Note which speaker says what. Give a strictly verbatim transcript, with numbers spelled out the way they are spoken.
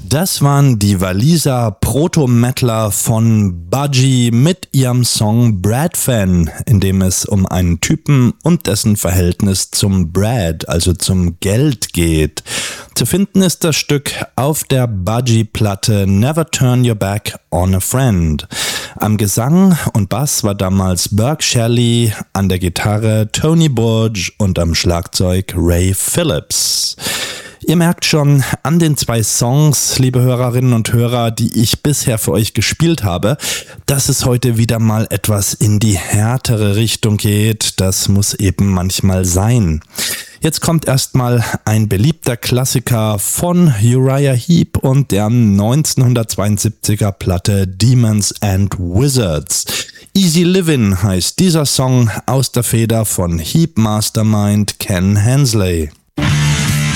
Speaker 1: Das waren die Waliser Proto-Metaler von Budgie mit ihrem Song Brad-Fan, in dem es um einen Typen und dessen Verhältnis zum Brad, also zum Geld geht. Zu finden ist das Stück auf der Budgie-Platte Never Turn Your Back on a Friend. Am Gesang und Bass war damals Burke Shelley, an der Gitarre Tony Burge und am Schlagzeug Ray Phillips. Ihr merkt schon an den zwei Songs, liebe Hörerinnen und Hörer, die ich bisher für euch gespielt habe, dass es heute wieder mal etwas in die härtere Richtung geht. Das muss eben manchmal sein. Jetzt kommt erstmal ein beliebter Klassiker von Uriah Heep und der neunzehnhundertzweiundsiebziger Platte Demons and Wizards. Easy Livin' heißt dieser Song aus der Feder von Heep Mastermind Ken Hensley.